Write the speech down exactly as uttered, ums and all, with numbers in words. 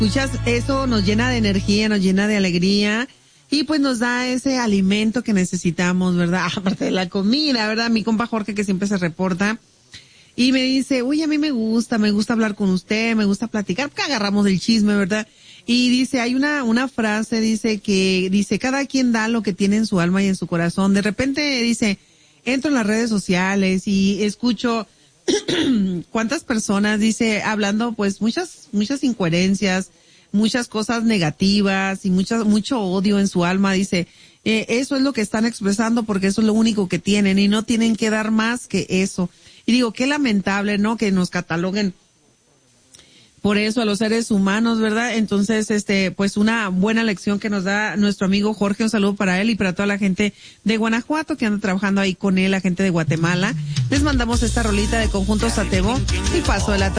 escuchas, eso nos llena de energía, nos llena de alegría y pues nos da ese alimento que necesitamos, ¿verdad? Aparte de la comida, ¿verdad? Mi compa Jorge que siempre se reporta y me dice, uy, a mí me gusta, me gusta hablar con usted, me gusta platicar, porque agarramos el chisme, ¿verdad? Y dice, hay una, una frase, dice que, dice, cada quien da lo que tiene en su alma y en su corazón. De repente dice, entro en las redes sociales y escucho cuántas personas, dice, hablando pues muchas, muchas incoherencias, muchas cosas negativas y muchas, mucho odio en su alma, dice, eh, eso es lo que están expresando porque eso es lo único que tienen y no tienen que dar más que eso. Y digo, qué lamentable, ¿no? Que nos cataloguen por eso a los seres humanos, ¿verdad? Entonces, este, pues una buena lección que nos da nuestro amigo Jorge, un saludo para él y para toda la gente de Guanajuato que anda trabajando ahí con él, la gente de Guatemala. Les mandamos esta rolita de Conjunto Satebo y paso de la